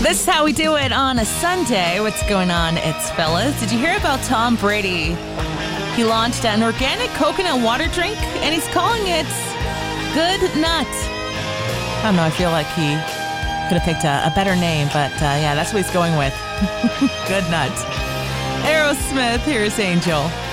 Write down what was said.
This is how we do it on a Sunday. What's going on, it's fellas? Did you hear about Tom Brady? He launched an organic coconut water drink, and he's calling it Good Nut. I don't know, I feel like he could have picked a better name, but yeah, that's what he's going with. Good Nut. Aerosmith, here's Angel.